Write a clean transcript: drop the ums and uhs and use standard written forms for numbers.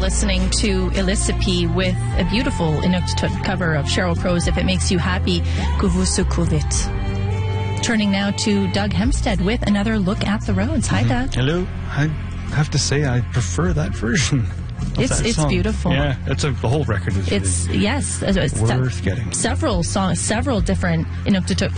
listening to Elisapie with a beautiful Inuktitut cover of Sheryl Crow's If It Makes You Happy, Que vous secoue vite. Turning now to Doug Hempstead with another look at the roads. Hi, Doug. Hello. I have to say I prefer that version. It's beautiful. Yeah, the whole record is worth getting. Several songs, several different Inuktitut